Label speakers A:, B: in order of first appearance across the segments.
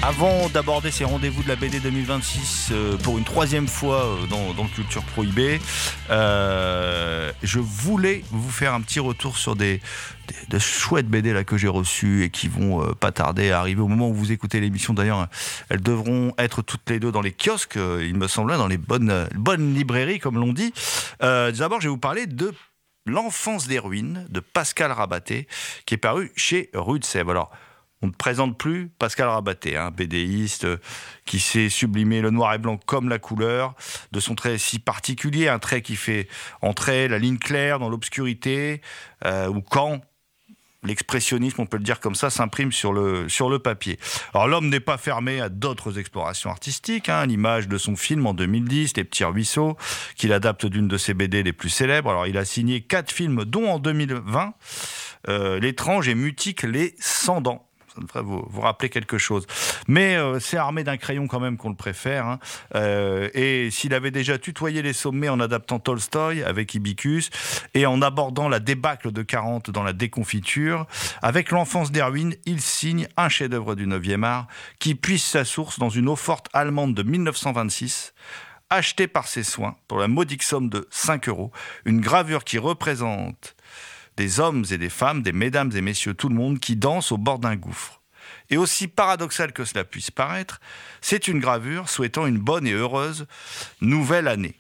A: Avant d'aborder ces rendez-vous de la BD 2026 pour une troisième fois dans Culture Prohibée, je voulais vous faire un petit retour sur des chouettes BD là, que j'ai reçues et qui vont pas tarder à arriver au moment où vous écoutez l'émission. D'ailleurs, elles devront être toutes les deux dans les kiosques, il me semble, dans les bonnes librairies, comme l'on dit. D'abord, je vais vous parler de L'Enfance des ruines de Pascal Rabaté, qui est paru chez Rue de Sèvres. Alors, on ne présente plus Pascal Rabaté, BDiste qui sait sublimer le noir et blanc comme la couleur, de son trait si particulier, un trait qui fait entrer la ligne claire dans l'obscurité, ou quand l'expressionnisme, on peut le dire comme ça, s'imprime sur le papier. Alors l'homme n'est pas fermé à d'autres explorations artistiques, l'image de son film en 2010, Les Petits Ruisseaux, qu'il adapte d'une de ses BD les plus célèbres. Alors il a signé 4 films, dont en 2020, L'étrange et mutique Les 100 dents. Ça devrait vous rappeler quelque chose. Mais c'est armé d'un crayon quand même qu'on le préfère. Et s'il avait déjà tutoyé les sommets en adaptant Tolstoï avec Ibicus et en abordant la débâcle de 40 dans La Déconfiture, avec L'Enfance des ruines, il signe un chef-d'œuvre du 9e art qui puise sa source dans une eau-forte allemande de 1926, achetée par ses soins pour la modique somme de 5 €, une gravure qui représente des hommes et des femmes, des mesdames et messieurs, tout le monde, qui dansent au bord d'un gouffre. Et aussi paradoxal que cela puisse paraître, c'est une gravure souhaitant une bonne et heureuse nouvelle année.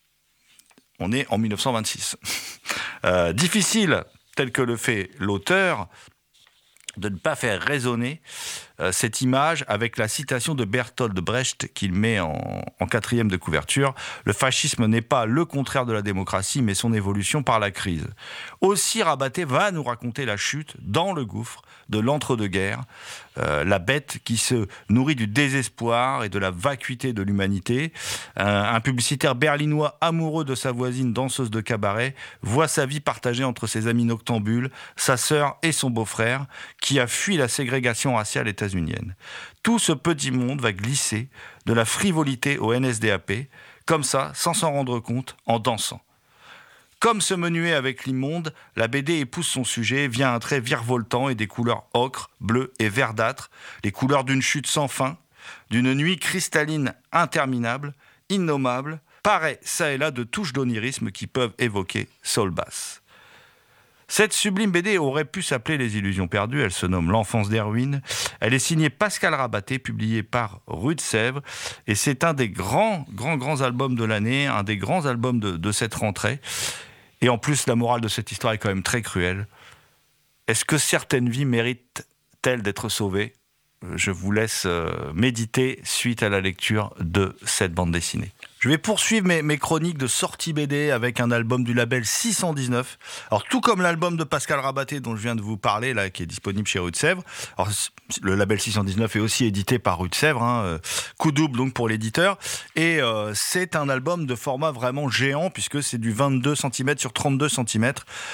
A: On est en 1926. Difficile, tel que le fait l'auteur, de ne pas faire résonner cette image avec la citation de Bertolt Brecht qu'il met en 4e de couverture. Le fascisme n'est pas le contraire de la démocratie, mais son évolution par la crise. Aussi, Rabaté va nous raconter la chute dans le gouffre de l'entre-deux-guerres, la bête qui se nourrit du désespoir et de la vacuité de l'humanité. Un publicitaire berlinois amoureux de sa voisine danseuse de cabaret voit sa vie partagée entre ses amis noctambules, sa sœur et son beau-frère, qui a fui la ségrégation raciale états-unienne. Tout ce petit monde va glisser de la frivolité au NSDAP, comme ça, sans s'en rendre compte, en dansant. Comme se menuer avec l'immonde, la BD épouse son sujet via un trait virevoltant et des couleurs ocre, bleu et verdâtre, les couleurs d'une chute sans fin, d'une nuit cristalline interminable, innommable, pareil ça et là de touches d'onirisme qui peuvent évoquer Saul Bass. Cette sublime BD aurait pu s'appeler Les Illusions perdues, elle se nomme L'Enfance des ruines. Elle est signée Pascal Rabaté, publiée par Rue de Sèvres, et c'est un des grands albums de l'année, un des grands albums de cette rentrée. Et en plus, la morale de cette histoire est quand même très cruelle. Est-ce que certaines vies méritent-elles d'être sauvées ? Je vous laisse méditer suite à la lecture de cette bande dessinée. Je vais poursuivre mes chroniques de sortie BD avec un album du label 619. Alors, tout comme l'album de Pascal Rabaté dont je viens de vous parler, là, qui est disponible chez Rue de Sèvres. Alors, le label 619 est aussi édité par Rue de Sèvres, coup double donc pour l'éditeur. Et c'est un album de format vraiment géant puisque c'est du 22 cm sur 32 cm.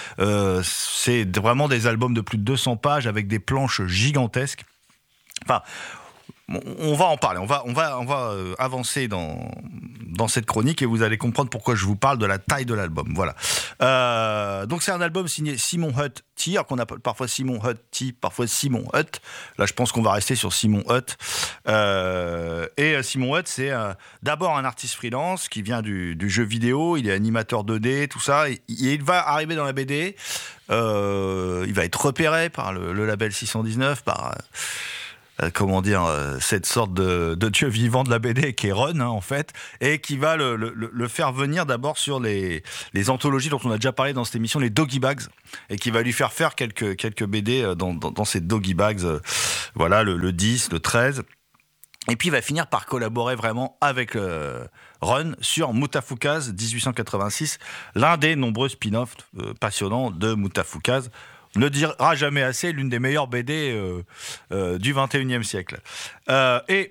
A: C'est vraiment des albums de plus de 200 pages avec des planches gigantesques. Enfin, on va en parler, on va avancer dans cette chronique et vous allez comprendre pourquoi je vous parle de la taille de l'album. Voilà. Donc c'est un album signé Simon Hutt T, qu'on appelle parfois Simon Hutt T, parfois Simon Hutt. Là, je pense qu'on va rester sur Simon Hutt. Et Simon Hutt, c'est d'abord un artiste freelance qui vient du jeu vidéo. Il est animateur 2D, tout ça. Et il va arriver dans la BD. Il va être repéré par le label 619, par cette sorte de dieu vivant de la BD qui est Ron, en fait, et qui va le faire venir d'abord sur les anthologies dont on a déjà parlé dans cette émission, les Doggy Bags, et qui va lui faire quelques BD dans ces Doggy Bags, voilà, le 10, le 13. Et puis il va finir par collaborer vraiment avec Ron sur Mutafukaz 1886, l'un des nombreux spin-offs passionnants de Mutafukaz. Ne dira jamais assez, l'une des meilleures BD du 21e siècle. Et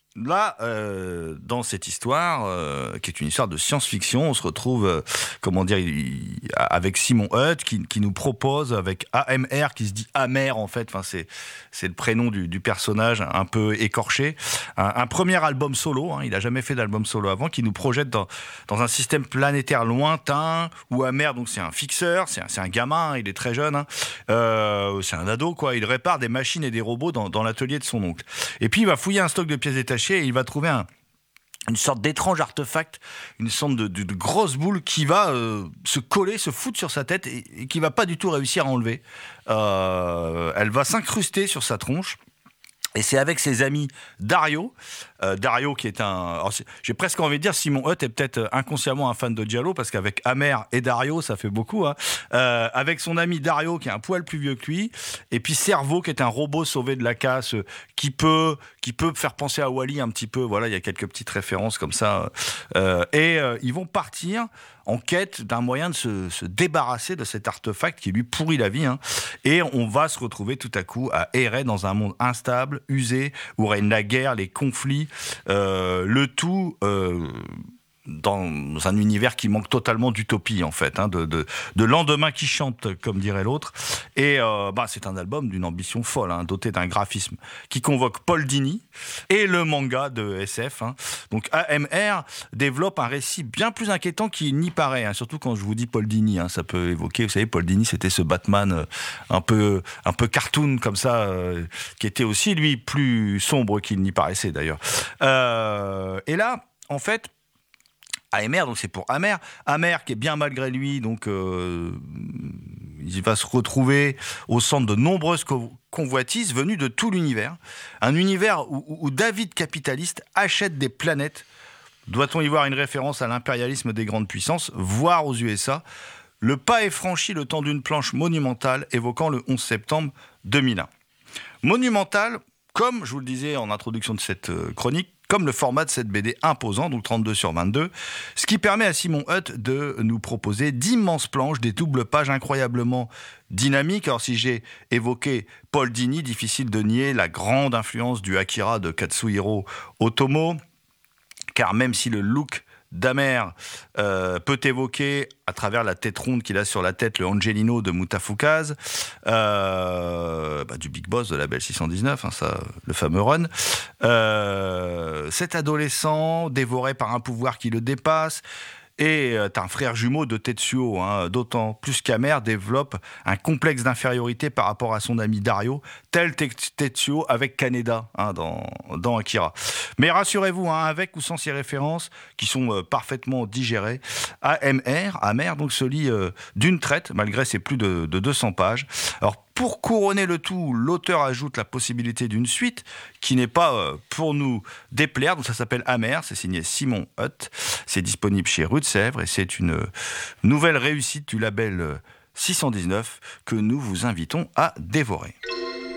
A: Là, dans cette histoire, qui est une histoire de science-fiction, on se retrouve, avec Simon Hutt, qui nous propose, avec AMR, qui se dit Amer en fait, enfin, c'est le prénom du personnage un peu écorché, un premier album solo, hein, il n'a jamais fait d'album solo avant, qui nous projette dans un système planétaire lointain, où Amer, donc c'est un fixeur, c'est un gamin, il est très jeune, hein, c'est un ado, quoi, il répare des machines et des robots dans l'atelier de son oncle. Et puis il va fouiller un stock de pièces détachées, et il va trouver une sorte d'étrange artefact, une sorte de grosse boule qui va se coller, se foutre sur sa tête et qui va pas du tout réussir à enlever. Elle va s'incruster sur sa tronche. Et c'est avec ses amis Dario qui est j'ai presque envie de dire, Simon Hutt est peut-être inconsciemment un fan de Giallo, parce qu'avec Amer et Dario, ça fait beaucoup, hein. Avec son ami Dario, qui est un poil plus vieux que lui, et puis Cerveau, qui est un robot sauvé de la casse, qui peut faire penser à Wall-E un petit peu. Voilà, il y a quelques petites références comme ça. Ils vont partir en quête d'un moyen de se débarrasser de cet artefact qui lui pourrit la vie, hein. Et on va se retrouver tout à coup à errer dans un monde instable, usé, où règne la guerre, les conflits, le tout dans un univers qui manque totalement d'utopie, en fait, hein, de lendemain qui chante, comme dirait l'autre. Et c'est un album d'une ambition folle, hein, doté d'un graphisme qui convoque Paul Dini et le manga de SF, hein. Donc AMR développe un récit bien plus inquiétant qu'il n'y paraît, hein, surtout quand je vous dis Paul Dini, hein, ça peut évoquer, vous savez, Paul Dini, c'était ce Batman un peu cartoon comme ça, qui était aussi, lui, plus sombre qu'il n'y paraissait d'ailleurs. Et là, en fait, AMR, donc c'est pour Amer qui est bien malgré lui, donc il va se retrouver au centre de nombreuses convoitises venues de tout l'univers. Un univers où David capitaliste achète des planètes. Doit-on y voir une référence à l'impérialisme des grandes puissances, voire aux USA? Le pas est franchi le temps d'une planche monumentale évoquant le 11 septembre 2001. Monumentale, comme je vous le disais en introduction de cette chronique, comme le format de cette BD imposant, donc 32/22, ce qui permet à Simon Hutt de nous proposer d'immenses planches, des doubles pages incroyablement dynamiques. Alors si j'ai évoqué Paul Dini, difficile de nier la grande influence du Akira de Katsuhiro Otomo, car même si le look d'Amer peut évoquer, à travers la tête ronde qu'il a sur la tête, le Angelino de Mutafukaz, du Big Boss de la Belle 619, hein, ça, le fameux run. Cet adolescent dévoré par un pouvoir qui le dépasse, et un frère jumeau de Tetsuo, hein, d'autant plus qu'Amer développe un complexe d'infériorité par rapport à son ami Dario, tel Tetsuo avec Kaneda, hein, dans Akira. Mais rassurez-vous, hein, avec ou sans ces références qui sont parfaitement digérées, Amer donc se lit d'une traite, malgré ses plus de 200 pages. Alors, pour couronner le tout, l'auteur ajoute la possibilité d'une suite qui n'est pas pour nous déplaire. Donc ça s'appelle Amer, c'est signé Simon Hutt. C'est disponible chez Rue de Sèvres et c'est une nouvelle réussite du label 619 que nous vous invitons à dévorer.